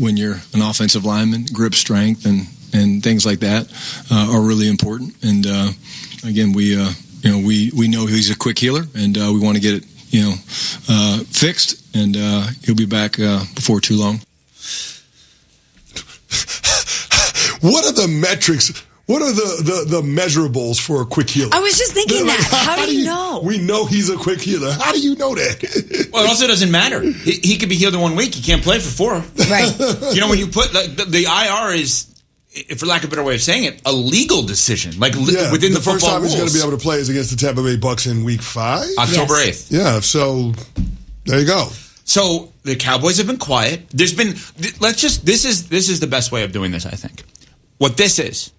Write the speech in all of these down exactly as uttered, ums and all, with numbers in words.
when you're an offensive lineman. Grip strength and, and things like that uh, are really important. And uh, again, we uh, you know we, we know he's a quick healer, and uh, we want to get it you know uh, fixed, and uh, he'll be back uh, before too long. What are the metrics? What are the, the, the measurables for a quick healer? I was just thinking like, that. How, how do you, you know? We know he's a quick healer. How do you know that? Well, it also doesn't matter. He, he could be healed in one week. He can't play for four. Right. You know, when you put like, the, the I R is, for lack of a better way of saying it, a legal decision. Like li- yeah, within the, the first football time rules. he's going to be able to play is against the Tampa Bay Bucks in week five? October eighth. Yeah, so there you go. So the Cowboys have been quiet. There's been, let's just, this is this is the best way of doing this, I think. What this is,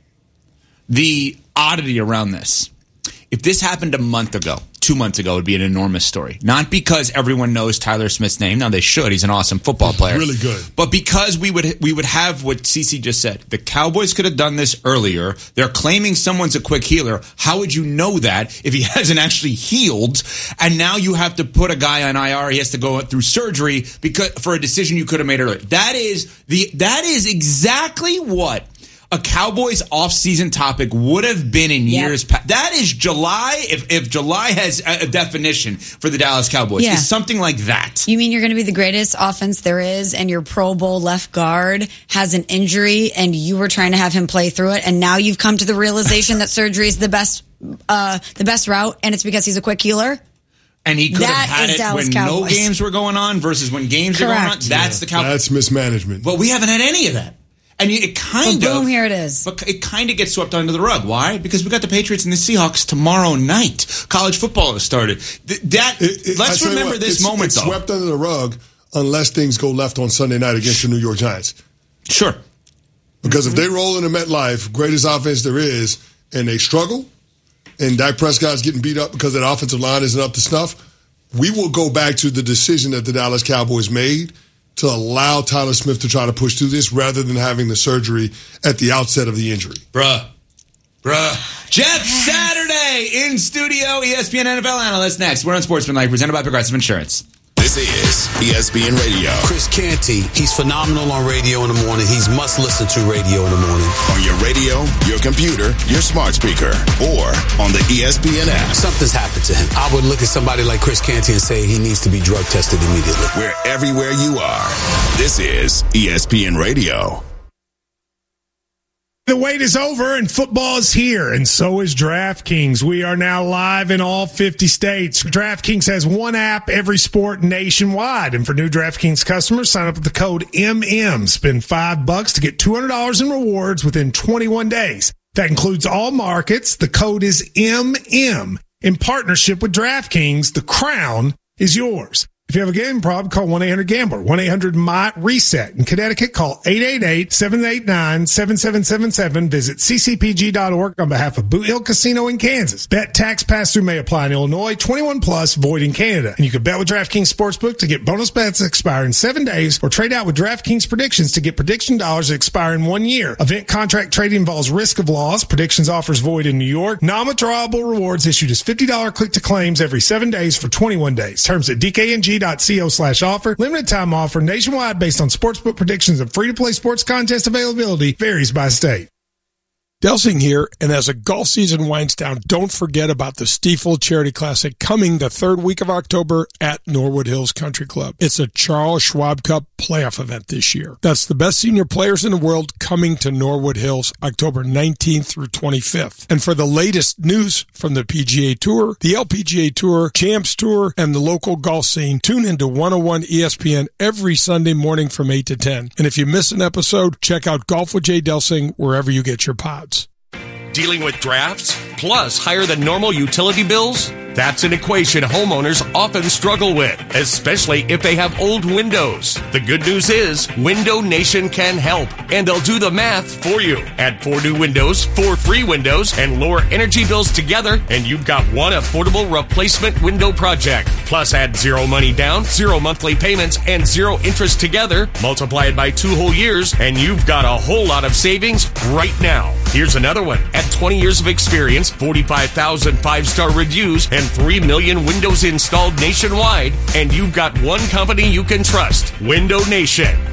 the oddity around this. If this happened a month ago, two months ago, it would be an enormous story. Not because everyone knows Tyler Smith's name. Now, they should. He's an awesome football player. Really good. But because we would we would have what Cece just said. The Cowboys could have done this earlier. They're claiming someone's a quick healer. How would you know that if he hasn't actually healed? And now you have to put a guy on I R. He has to go through surgery because for a decision you could have made earlier. That is the that is exactly what a Cowboys off-season topic would have been in yep. years past. That is July, if, if July has a, a definition for the Dallas Cowboys. Yeah. It's something like that. You mean you're going to be the greatest offense there is, and your Pro Bowl left guard has an injury, and you were trying to have him play through it, and now you've come to the realization that surgery is the best uh, the best route, and it's because he's a quick healer? And he could that have had it Dallas when Cowboys. no games were going on versus when games Correct. are going on. That's yeah, the Cowboys. That's mismanagement. But we haven't had any of that. And it kind well, of boom, here it is. But it kind of gets swept under the rug. Why? Because we got the Patriots and the Seahawks tomorrow night. College football has started. Th- that it, it, let's remember what, this it's, moment. It's though. swept under the rug unless things go left on Sunday night against the New York Giants. Sure. Because if they roll into MetLife, greatest offense there is, and they struggle, and Dak Prescott's getting beat up because that offensive line isn't up to snuff, we will go back to the decision that the Dallas Cowboys made to allow Tyler Smith to try to push through this rather than having the surgery at the outset of the injury. Bruh. Bruh. Jeff Saturday in studio, E S P N N F L analyst next. We're on Sportsmanlike, presented by Progressive Insurance. This is E S P N Radio. Chris Canty, he's phenomenal on radio in the morning. He's must listen to radio in the morning. On your radio, your computer, your smart speaker, or on the E S P N app. Something's happened to him. I would look at somebody like Chris Canty and say he needs to be drug tested immediately. We're everywhere you are. This is E S P N Radio. The wait is over and football is here, and so is DraftKings. We are now live in all fifty states. DraftKings has one app, every sport nationwide. And for new DraftKings customers, sign up with the code M M. Spend five bucks to get two hundred dollars in rewards within twenty-one days. That includes all markets. The code is M M. In partnership with DraftKings, the crown is yours. If you have a gambling problem, call one eight hundred gambler, one eight hundred M Y reset. In Connecticut, call eight eight eight, seven eight nine, seven seven seven seven. Visit c c p g dot org on behalf of Boot Hill Casino in Kansas. Bet tax pass-through may apply in Illinois, twenty-one plus, void in Canada. And you can bet with DraftKings Sportsbook to get bonus bets that expire in seven days, or trade out with DraftKings Predictions to get prediction dollars that expire in one year. Event contract trading involves risk of loss. Predictions offers void in New York. Non-withdrawable rewards issued as fifty dollars click-to-claims every seven days for twenty-one days. Terms at d k n g dot co slash offer. Limited time offer nationwide based on sportsbook predictions and free-to-play sports contest availability varies by state. Delsing here, and as a golf season winds down, don't forget about the Stiefel Charity Classic coming the third week of October at Norwood Hills Country Club. It's a Charles Schwab Cup playoff event this year. That's the best senior players in the world coming to Norwood Hills October nineteenth through twenty-fifth. And for the latest news from the P G A Tour, the L P G A Tour, Champs Tour, and the local golf scene, tune into one oh one E S P N every Sunday morning from eight to ten. And if you miss an episode, check out Golf with Jay Delsing wherever you get your pods. Dealing with drafts, plus higher than normal utility bills? That's an equation homeowners often struggle with, especially if they have old windows. The good news is Window Nation can help, and they'll do the math for you. Add four new windows, four free windows, and lower energy bills together, and you've got one affordable replacement window project. Plus add zero money down, zero monthly payments, and zero interest together. Multiply it by two whole years, and you've got a whole lot of savings right now. Here's another one. At twenty years of experience, forty-five thousand five-star reviews, and three million windows installed nationwide, and you've got one company you can trust, Window Nation.